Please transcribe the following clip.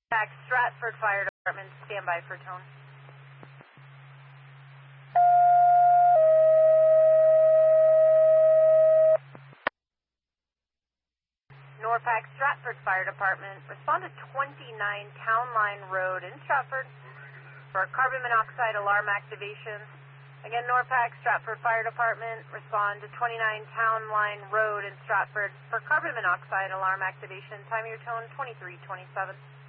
Back Stratford Fire Department, standby for tone. Norpac Stratford Fire Department, respond to 29 Town Line Road in Stratford for carbon monoxide alarm activation. Again, Norpac Stratford Fire Department, respond to 29 Town Line Road in Stratford for carbon monoxide alarm activation. Time of your tone, 2327.